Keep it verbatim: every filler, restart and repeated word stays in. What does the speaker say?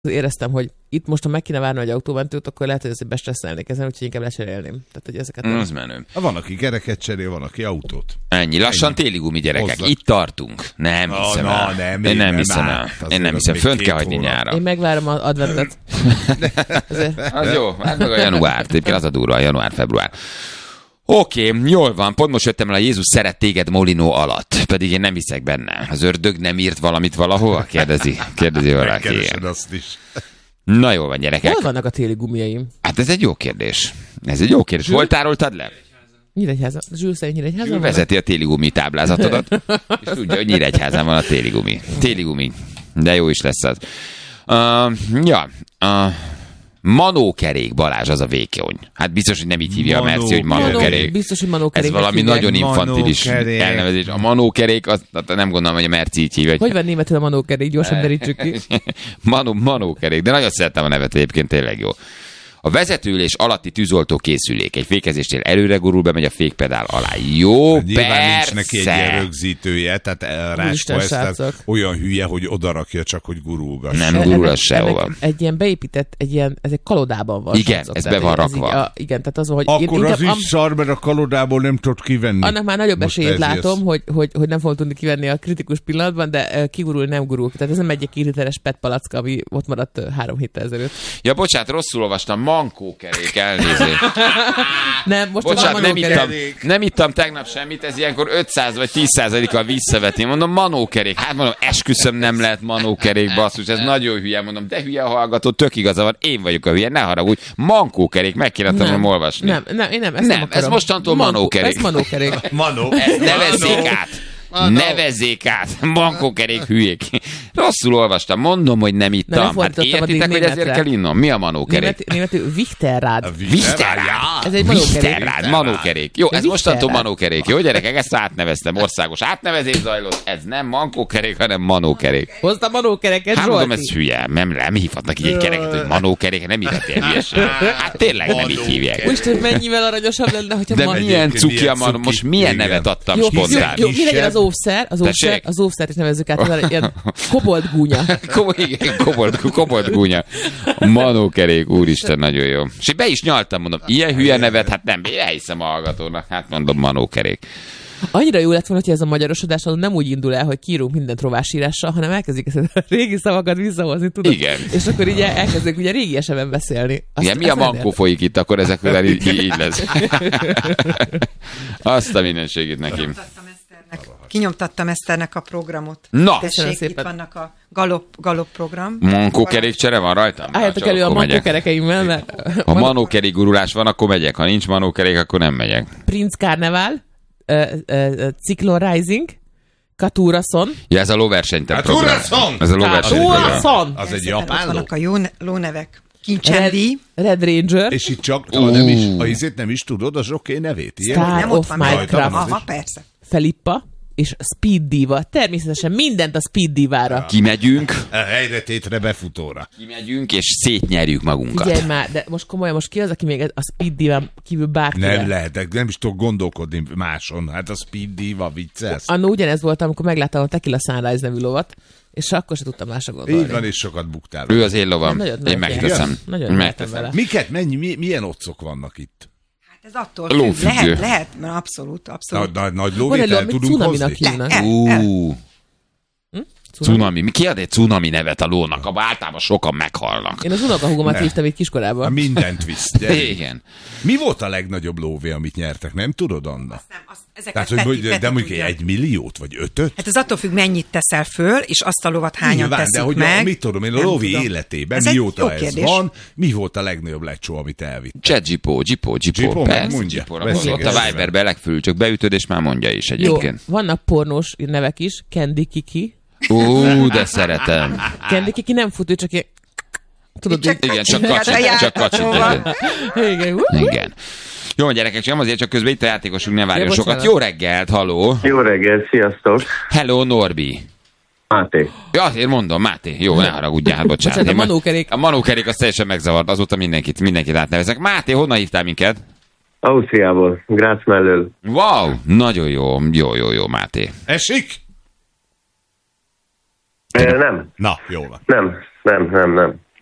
éreztem, hogy itt most, ha meg kéne várni egy autómentőt, akkor lehet, hogy ezt bestresszelnék ezen, úgyhogy inkább lecserélném. Tehát, hogy ezeket mm, az menő. Van, aki gereket cserél, van, aki autót. Ennyi. Lassan téli gumi, gyerekek. Hozzak. Itt tartunk. Nem na, hiszem na, el. Nem, én nem hiszem nem el. Én nem hiszem. Fönt kell hagyni nyára. Én megvárom az adventet. Az jó. Hát meg a január. Egyébként az a durva, a január-február. Oké, okay, jól van. Pont most jöttem el a Jézus szeret téged Molinó alatt. Pedig én nem hiszek benne. Az ördög nem írt valamit valahol? Kérdezi. Kérdezi valaki. Megkeresed azt is. Na jól van, gyerekek. Hol vannak a téli gumiaim? Hát ez egy jó kérdés. Ez egy jó kérdés. Hol tároltad le? Nyíregyháza. Zsül szerint Nyíregyházan Zsül vezeti a téli gumi táblázatodat, és tudja, hogy Nyíregyházán van a téli gumi. Téli gumi. De jó is lesz az. Uh, ja. Uh, Manókerék, Balázs, az a vékony. Hát biztos, hogy nem így hívja Manó, a Merci, hogy manókerék. Biztos, hogy manókerék. Ez valami nagyon infantilis elnevezés. A manókerék, azt nem gondolom, hogy a Merci így hívja. Hogy van németül a manókerék? Gyorsan derítsük ki. Manó, manókerék, de nagyon szeretem a nevet, egyébként tényleg jó. A vezetőülés alatti tűzoltó készülék. Egy fékezésnél előre gurul, bemegy a fékpedál alá. Jó, hát nyilván nincs neki egy ilyen rögzítője, tehát Ráskó Eszter olyan hülye, hogy odarakja csak, hogy gurulgassa. Nem gurul az sehova. Egy ilyen beépített, egy ilyen, ez egy kalodában van. Igen, ez be van rakva. Így, a, igen, tehát az, hogy akkor én, az is am... szar, mert a kalodából nem tudod kivenni. Annak már nagyobb esélyt látom, hogy, hogy, hogy nem fogom tudni kivenni a kritikus pillanatban, de kigurul, nem gurul. Tehát ez nem egy két literes pet palacka, ami ott maradt három héttel ezelőtt. Ja, bocsánat, rosszul olvastam. Mankókerék, elnézést. Nem, most bocsánat, nem ittam, nem ittam tegnap semmit, ez ilyenkor ötszáz vagy tíz százalékkal visszavetni. Mondom, manókerék. Hát mondom, esküszöm, nem lehet manókerék, basszus, ez nagyon hülye. Mondom, de hülye a hallgató, tök igaza van, én vagyok a hülye, ne haragudj. Mankókerék, meg kéne tudom olvasni. Nem, nem, én nem, ezt nem, nem ez mostantól Mankó, manókerék. Ez manókerék. Manó. Ezt nevezzék át. Nevezzék át, bankókerék hülyék. Rosszul olvastam, mondom, hogy nem ittam. Hát értitek, hogy ezért kell innom? Mi a manókerék? Németül Wichterrád. Wichterrád. Ez egy manókerék. Manókerék. Jó, ez mostantól manókerék. Jó, gyerekek, ezt átneveztem. Országos átnevezés zajlott. Ez nem mankókerék, hanem manókerék. Hozta manókereket, hát mondom, ez hülye. Nem, nem hívhatnak így egy kereket, hogy manókerék, nem írhatják hülyeség. Hát tényleg nem így hívják. Most mennyivel aranyosabb lenne, hogyha de milyen cuki a man, most milyen nevet adtam spontán. Jó, mi legyen az óvszer? Az óvszer, az óvszert is nevezzük át, ilyen kobold gúnya. Igen, kobold, kobold gúnya. Manókerék, úristen, nagyon jó. És én be is nyaltam, mondom, ilyen hülye nevet, hát nem, elhiszem a hallgatónak, hát mondom, manókerék. Annyira jó lett volna, hogy ez a magyarosodás nem úgy indul el, hogy kiírunk mindent rovásírással, hanem elkezdik ezt a régi szavakat visszahozni, tudod? Igen. És akkor így elkezdünk ugye régiesebben beszélni. Azt, igen, mi a mankó folyik itt, akkor ezekről így, így lesz. Azt a mindenségét nekem. Kinyomtattam Eszternek a programot. Na! Tessék, itt vannak a galop, galop program. Mankókerékcsere van rajtam? Álljatok elő a mankókerekeimmel, mert... Ha manókerék gurulás van, akkor megyek. Ha nincs manókerék, akkor nem megyek. Prince Carnival, uh, uh, Cyclone Rising, Katurason. Ja, ez a lóversenytebb program. Katurason! Ez a lóversenytebb program. Az egy japán ló? Vannak a jó lónevek. Kincsendi. Red, Red Ranger. És itt csak, ha nem is, ha izét nem is tudod, az oké nevét. Ilyen? Star nem of Minecraft. Aha, persze. Felippa. És Speed Diva. Természetesen mindent a Speed Divára. Kimegyünk. Helyre tétre befutóra. Kimegyünk, és szétnyerjük magunkat. Figyelj már, de most komolyan, most ki az, aki még a Speed Diva kívül bárkivel? Nem lehetek, nem is tudok gondolkodni máson. Hát a Speed Diva vicces. Annó ugyanez volt, amikor megláttam a Tequila Sunrise nevű lovat, és akkor se tudtam másra gondolni. Így van, és sokat buktál. Ő az én lovam. Én megteszem. Nagyon megteszem. Miket, mennyi, mi, milyen otcok vannak itt? Ez attól függ, lehet, lehet, na, abszolút, abszolút. Nagy, nagy lóvétel tudunk hozni? Ú, cunami. Ki ad egy cunami nevet a lónak? Abba általában sokan meghalnak. Én az unokahúgomat hívtam itt kiskorában. A mindent visz. Igen. Mi volt a legnagyobb lóvé, amit nyertek? Nem tudod, Anna? Azt nem, azt, Tehát, hogy, Peti, Peti de mondjuk tudja. egy milliót, vagy ötöt? Hát ez attól függ, mennyit teszel föl, és azt a lovat hányan Nyilván, teszik de hogy meg. A, mit tudom én, a nem lóvé tudom. életében, ez mióta ez kérdés. van, mi volt a legnagyobb lecsó, amit elvitt? Chat Gipó, Gipó, Gipó, Gipó, persze. mondja. Ott a Viberbe legfölül, csak beütöd, és már mondja is egyébként. Jó, vannak pornós nevek is, Candy Kiki. Ú, de szeretem. Candy Kiki nem fut, ő csak ilyen... Tudod, Csak igen, csak kacsint, kacsint, csak kacsint. Igen. Igen. Jó, gyerekek, csak azért csak közben itt a játékosunk ne várjon Ja, sokat. bocsánat. Jó reggelt, halló. Jó reggelt, sziasztok! Hello, Norbi. Máté. Ja, azért mondom, Máté. Jó, ne haragudjál, hát bocsánat. Bocsánat, a Én majd- manókerék. A manókerék az teljesen megzavart, azóta mindenkit, mindenkit átnevezek. Máté, honnan hívtál minket? Ausztriából, Grácz mellől. Wow, nagyon jó, jó, jó, jó, Máté. Esik? E, nem, Na, jó van. nem, nem, nem, nem.